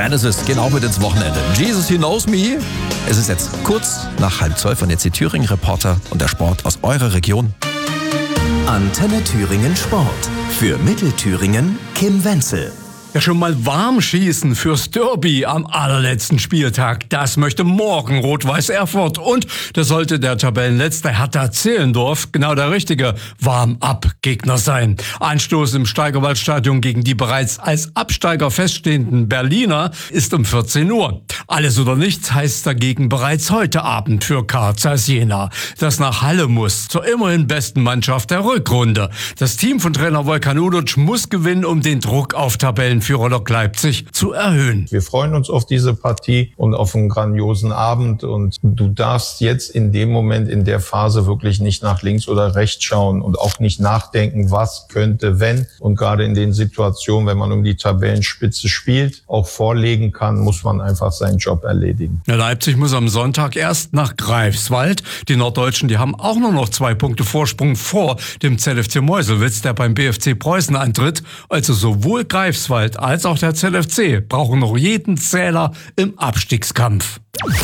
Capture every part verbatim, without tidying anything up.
Genesis gehen auch mit ins Wochenende. Jesus, He Knows Me. Es ist jetzt kurz nach halb zwölf und jetzt die Thüringen-Reporter und der Sport aus eurer Region. Antenne Thüringen Sport. Für Mittelthüringen Kim Wenzel. Ja, schon mal warm schießen fürs Derby am allerletzten Spieltag. Das möchte morgen Rot-Weiß Erfurt. Und das sollte der Tabellenletzte Hertha Zehlendorf genau der richtige Warm-up-Gegner sein. Anstoß im Steigerwaldstadion gegen die bereits als Absteiger feststehenden Berliner ist um vierzehn Uhr. Alles oder nichts heißt dagegen bereits heute Abend für K Z Jena, das nach Halle muss, zur immerhin besten Mannschaft der Rückrunde. Das Team von Trainer Volkan Udoc muss gewinnen, um den Druck auf Tabellenführer Lok Leipzig zu erhöhen. Wir freuen uns auf diese Partie und auf einen grandiosen Abend. Und du darfst jetzt in dem Moment, in der Phase wirklich nicht nach links oder rechts schauen und auch nicht nachdenken, was könnte, wenn. Und gerade in den Situationen, wenn man um die Tabellenspitze spielt, auch vorlegen kann, muss man einfach seinen Job erledigen. Ja, Leipzig muss am Sonntag erst nach Greifswald. Die Norddeutschen, die haben auch nur noch zwei Punkte Vorsprung vor dem Z F C Meuselwitz, der beim B F C Preußen antritt. Also sowohl Greifswald als auch der Z F C brauchen noch jeden Zähler im Abstiegskampf.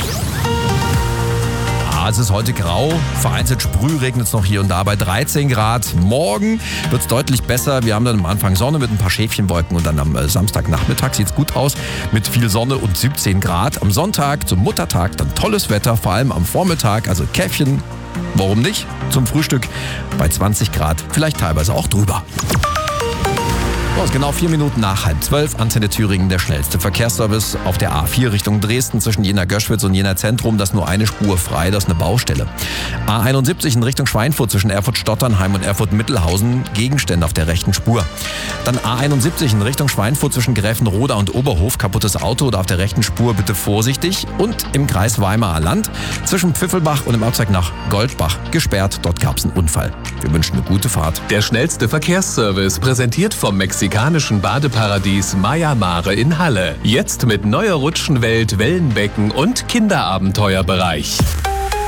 Ah, es ist heute grau, vereinzelt Sprüh regnet es noch hier und da bei dreizehn Grad. Morgen wird es deutlich besser. Wir haben dann am Anfang Sonne mit ein paar Schäfchenwolken und dann am Samstagnachmittag sieht es gut aus mit viel Sonne und siebzehn Grad. Am Sonntag zum Muttertag dann tolles Wetter, vor allem am Vormittag, also Käffchen, warum nicht, zum Frühstück bei zwanzig Grad, vielleicht teilweise auch drüber. So, ist genau vier Minuten nach halb zwölf. Antenne Thüringen, der schnellste Verkehrsservice auf der A vier Richtung Dresden zwischen Jena-Göschwitz und Jena-Zentrum. Das ist nur eine Spur frei, das ist eine Baustelle. A einundsiebzig in Richtung Schweinfurt zwischen Erfurt-Stotternheim und Erfurt-Mittelhausen. Gegenstände auf der rechten Spur. Dann A einundsiebzig in Richtung Schweinfurt zwischen Gräfenroda und Oberhof. Kaputtes Auto oder auf der rechten Spur bitte vorsichtig. Und im Kreis Weimarer Land zwischen Pfiffelbach und im Abzweig nach Goldbach gesperrt. Dort gab es einen Unfall. Wir wünschen eine gute Fahrt. Der schnellste Verkehrsservice präsentiert vom mexikanischen Badeparadies Maya Mare in Halle. Jetzt mit neuer Rutschenwelt, Wellenbecken und Kinderabenteuerbereich.